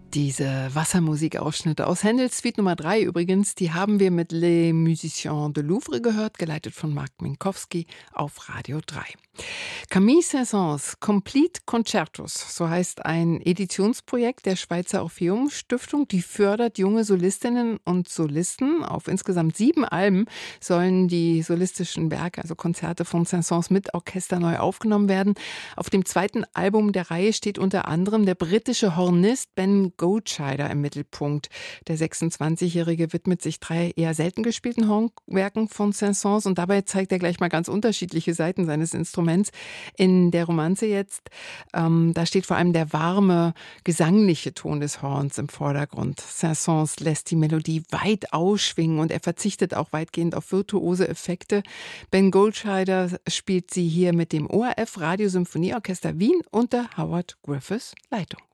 Diese Wassermusikausschnitte aus Händels Suite Nummer 3 übrigens, die haben wir mit Les Musiciens de Louvre gehört, geleitet von Marc Minkowski auf Radio 3. Camille Saint-Saëns Complete Concertos, so heißt ein Editionsprojekt der Schweizer Orpheum-Stiftung, die fördert junge Solistinnen und Solisten. Auf insgesamt 7 Alben sollen die solistischen Werke, also Konzerte von Saint-Saëns mit Orchester neu aufgenommen werden. Auf dem zweiten Album der Reihe steht unter anderem der britische Hornist Ben Goldscheider im Mittelpunkt. Der 26-Jährige widmet sich 3 eher selten gespielten Hornwerken von Saint-Saëns und dabei zeigt er gleich mal ganz unterschiedliche Seiten seines Instruments. In der Romanze jetzt, da steht vor allem der warme, gesangliche Ton des Horns im Vordergrund. Saint-Saëns lässt die Melodie weit ausschwingen und er verzichtet auch weitgehend auf virtuose Effekte. Ben Goldscheider spielt sie hier mit dem ORF Radiosymphonieorchester Wien unter Howard Griffiths Leitung.